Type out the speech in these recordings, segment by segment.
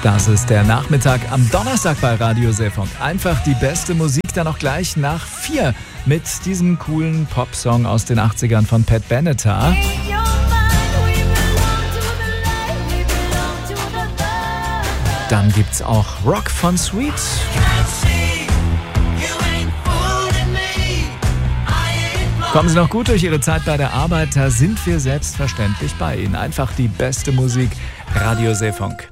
Das ist der Nachmittag am Donnerstag bei Radio Seefunk. Einfach die beste Musik, dann auch gleich nach 4 mit diesem coolen Popsong aus den 80ern von Pat Benatar. Dann gibt's auch Rock von Sweet. Kommen Sie noch gut durch Ihre Zeit bei der Arbeit, da sind wir selbstverständlich bei Ihnen. Einfach die beste Musik, Radio Seefunk.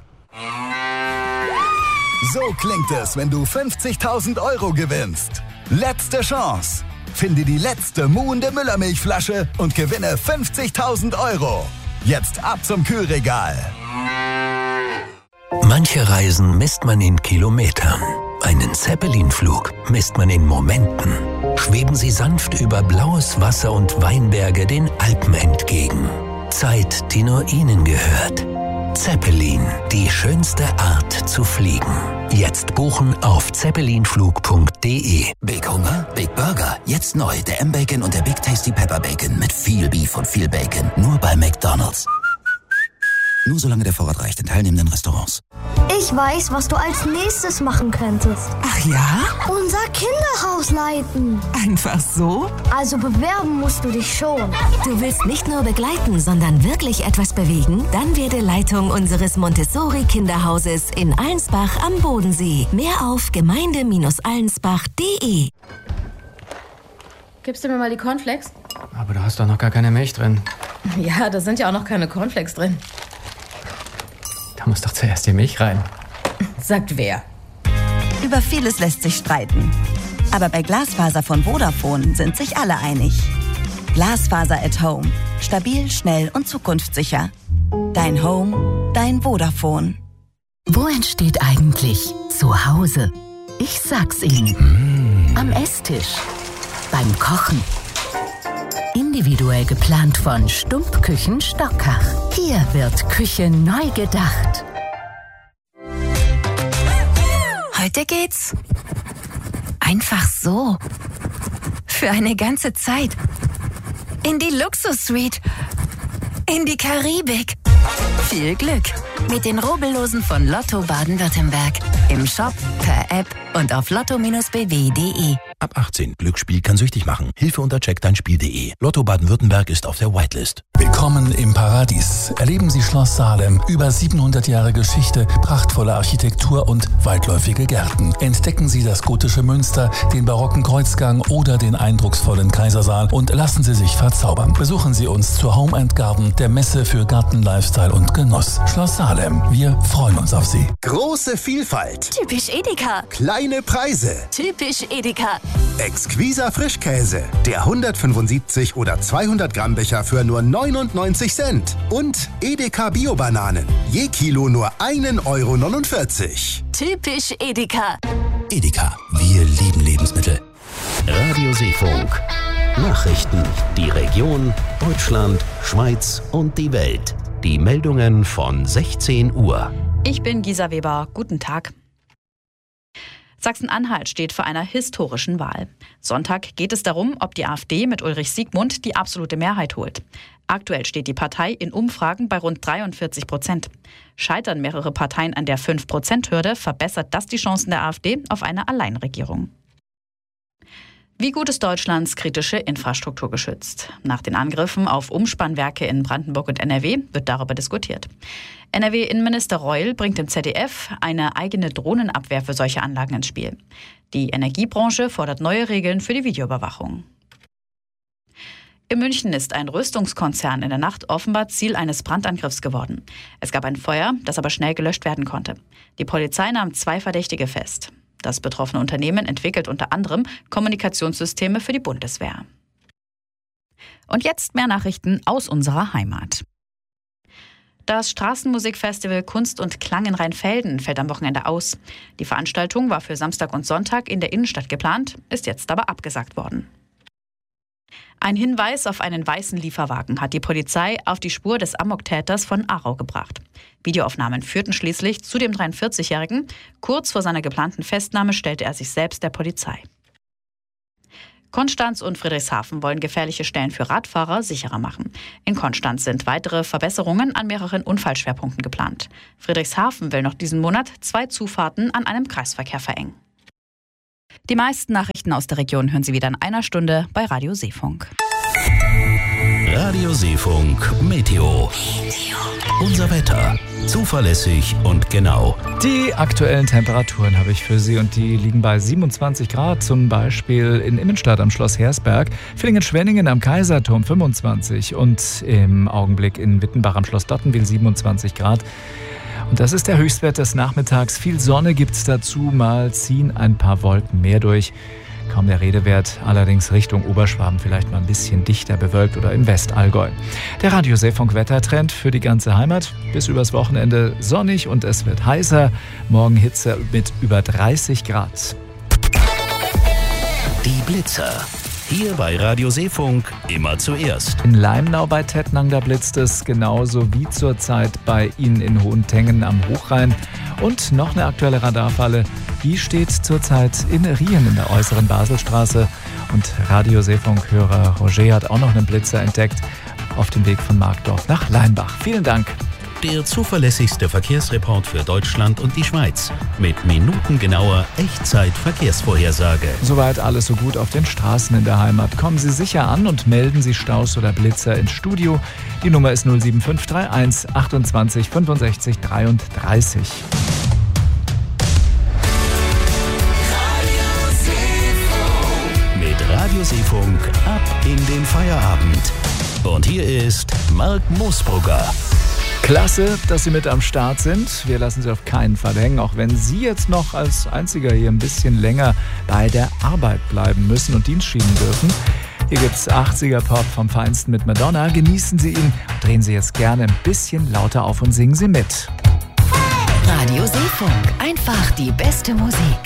So klingt es, wenn du 50.000 € gewinnst. Letzte Chance. Finde die letzte Moon de Müllermilchflasche und gewinne 50.000 €. Jetzt ab zum Kühlregal. Manche Reisen misst man in Kilometern. Einen Zeppelin-Flug misst man in Momenten. Schweben Sie sanft über blaues Wasser und Weinberge den Alpen entgegen. Zeit, die nur Ihnen gehört. Zeppelin, die schönste Art zu fliegen. Jetzt buchen auf zeppelinflug.de. Big Hunger, Big Burger. Jetzt neu der M-Bacon und der Big Tasty Pepper Bacon mit viel Beef und viel Bacon. Nur bei McDonald's. Nur solange der Vorrat reicht in teilnehmenden Restaurants. Ich weiß, was du als nächstes machen könntest. Ach ja? Unser Kinderhaus leiten. Einfach so? Also bewerben musst du dich schon. Du willst nicht nur begleiten, sondern wirklich etwas bewegen? Dann werde Leitung unseres Montessori-Kinderhauses in Allensbach am Bodensee. Mehr auf gemeinde-allensbach.de. Gibst du mir mal die Cornflakes? Aber da hast doch noch gar keine Milch drin. Ja, da sind ja auch noch keine Cornflakes drin. Da muss doch zuerst die Milch rein. Sagt wer? Über vieles lässt sich streiten. Aber bei Glasfaser von Vodafone sind sich alle einig. Glasfaser at Home. Stabil, schnell und zukunftssicher. Dein Home, dein Vodafone. Wo entsteht eigentlich Zuhause? Ich sag's Ihnen. Am Esstisch. Beim Kochen. Individuell geplant von Stumpfküchen Stockach. Hier wird Küche neu gedacht. Heute geht's einfach so. Für eine ganze Zeit. In die Luxus-Suite. In die Karibik. Viel Glück mit den Rubbellosen von Lotto Baden-Württemberg. Im Shop, per App und auf lotto-bw.de. Ab 18. Glücksspiel kann süchtig machen. Hilfe unter checkdeinspiel.de. Lotto Baden-Württemberg ist auf der Whitelist. Willkommen im Paradies. Erleben Sie Schloss Salem. Über 700 Jahre Geschichte, prachtvolle Architektur und weitläufige Gärten. Entdecken Sie das gotische Münster, den barocken Kreuzgang oder den eindrucksvollen Kaisersaal und lassen Sie sich verzaubern. Besuchen Sie uns zur Home & Garden, der Messe für Garten, Lifestyle und Genuss. Schloss Salem. Wir freuen uns auf Sie. Große Vielfalt. Typisch Edeka. Kleine Preise. Typisch Edeka. Exquiser Frischkäse. Der 175 oder 200 Gramm Becher für nur 99 Cent. Und Edeka Bio-Bananen. Je Kilo nur 1,49 €. Typisch Edeka. Edeka, wir lieben Lebensmittel. Radio Seefunk. Nachrichten. Die Region, Deutschland, Schweiz und die Welt. Die Meldungen von 16 Uhr. Ich bin Gisa Weber. Guten Tag. Sachsen-Anhalt steht vor einer historischen Wahl. Sonntag geht es darum, ob die AfD mit Ulrich Siegmund die absolute Mehrheit holt. Aktuell steht die Partei in Umfragen bei rund 43%. Scheitern mehrere Parteien an der 5%-Hürde, verbessert das die Chancen der AfD auf eine Alleinregierung. Wie gut ist Deutschlands kritische Infrastruktur geschützt? Nach den Angriffen auf Umspannwerke in Brandenburg und NRW wird darüber diskutiert. NRW-Innenminister Reul bringt im ZDF eine eigene Drohnenabwehr für solche Anlagen ins Spiel. Die Energiebranche fordert neue Regeln für die Videoüberwachung. In München ist ein Rüstungskonzern in der Nacht offenbar Ziel eines Brandangriffs geworden. Es gab ein Feuer, das aber schnell gelöscht werden konnte. Die Polizei nahm 2 Verdächtige fest. Das betroffene Unternehmen entwickelt unter anderem Kommunikationssysteme für die Bundeswehr. Und jetzt mehr Nachrichten aus unserer Heimat. Das Straßenmusikfestival Kunst und Klang in Rheinfelden fällt am Wochenende aus. Die Veranstaltung war für Samstag und Sonntag in der Innenstadt geplant, ist jetzt aber abgesagt worden. Ein Hinweis auf einen weißen Lieferwagen hat die Polizei auf die Spur des Amoktäters von Aarau gebracht. Videoaufnahmen führten schließlich zu dem 43-Jährigen. Kurz vor seiner geplanten Festnahme stellte er sich selbst der Polizei. Konstanz und Friedrichshafen wollen gefährliche Stellen für Radfahrer sicherer machen. In Konstanz sind weitere Verbesserungen an mehreren Unfallschwerpunkten geplant. Friedrichshafen will noch diesen Monat 2 Zufahrten an einem Kreisverkehr verengen. Die meisten Nachrichten aus der Region hören Sie wieder in einer Stunde bei Radio Seefunk. Radio Seefunk Meteo. Unser Wetter. Zuverlässig und genau. Die aktuellen Temperaturen habe ich für Sie und die liegen bei 27 Grad, zum Beispiel in Immenstadt am Schloss Hersberg, Villingen-Schwenningen am Kaiserturm 25 und im Augenblick in Wittenbach am Schloss Dottenwil 27 Grad. Und das ist der Höchstwert des Nachmittags. Viel Sonne gibt es dazu, mal ziehen ein paar Wolken mehr durch. Kaum der Rede wert, allerdings Richtung Oberschwaben vielleicht mal ein bisschen dichter bewölkt oder im Westallgäu. Der Radio Seefunk Wettertrend für die ganze Heimat. Bis übers Wochenende sonnig und es wird heißer. Morgen Hitze mit über 30 Grad. Die Blitzer. Hier bei Radio Seefunk immer zuerst. In Leimnau bei Tettnang, da blitzt es genauso wie zurzeit bei Ihnen in Hohentengen am Hochrhein. Und noch eine aktuelle Radarfalle, die steht zurzeit in Rien in der äußeren Baselstraße. Und Radio Seefunk-Hörer Roger hat auch noch einen Blitzer entdeckt auf dem Weg von Markdorf nach Leimbach. Vielen Dank. Der zuverlässigste Verkehrsreport für Deutschland und die Schweiz. Mit minutengenauer Echtzeit-Verkehrsvorhersage. Soweit alles so gut auf den Straßen in der Heimat. Kommen Sie sicher an und melden Sie Staus oder Blitzer ins Studio. Die Nummer ist 07531 28 65 33. Mit Radio Seefunk ab in den Feierabend. Und hier ist Marc Moosbrugger. Klasse, dass Sie mit am Start sind. Wir lassen Sie auf keinen Fall hängen, auch wenn Sie jetzt noch als Einziger hier ein bisschen länger bei der Arbeit bleiben müssen und Dienst schieben dürfen. Hier gibt's 80er-Pop vom Feinsten mit Madonna. Genießen Sie ihn, drehen Sie jetzt gerne ein bisschen lauter auf und singen Sie mit. Radio Seefunk, einfach die beste Musik.